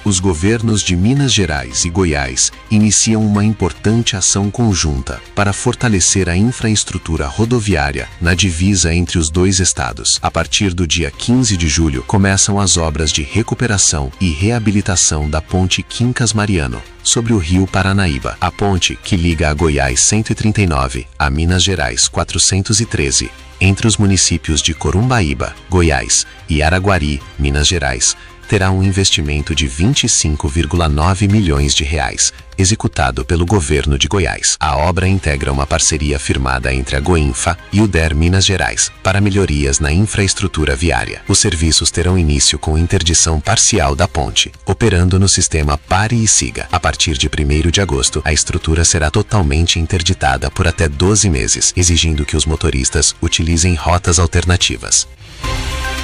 Os governos de Minas Gerais e Goiás iniciam uma importante ação conjunta para fortalecer a infraestrutura rodoviária na divisa entre os dois estados. A partir do dia 15 de julho, começam as obras de recuperação e reabilitação da ponte Quincas Mariano, sobre o rio Paranaíba. A ponte, que liga a Goiás 139 a Minas Gerais 413, entre os municípios de Corumbaíba, Goiás, e Araguari, Minas Gerais, terá um investimento de R$ 25,9 milhões, executado pelo governo de Goiás. A obra integra uma parceria firmada entre a Goinfa e o DER Minas Gerais para melhorias na infraestrutura viária. Os serviços terão início com interdição parcial da ponte, operando no sistema Pare e Siga. A partir de 1º de agosto, a estrutura será totalmente interditada por até 12 meses, exigindo que os motoristas utilizem rotas alternativas.